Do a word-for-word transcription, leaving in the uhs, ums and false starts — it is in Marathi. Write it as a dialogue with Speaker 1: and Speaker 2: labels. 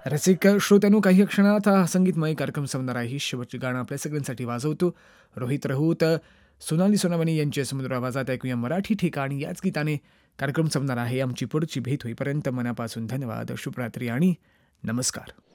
Speaker 1: रसिक श्रोत्यांनो, काही क्षणात हा संगीतमय कार्यक्रम संपणार आहे. शेवटचे गाणं आपल्या सगळ्यांसाठी वाजवतो रोहित राऊत. सोनाली सोनावणी यांच्या सुमधुर आवाजात ऐकूया मराठी ठिकाणी. याच गीताने कार्यक्रम संपणार आहे. आमची पुढची भेट होईपर्यंत मनापासून धन्यवाद, शुभरात्री आणि नमस्कार.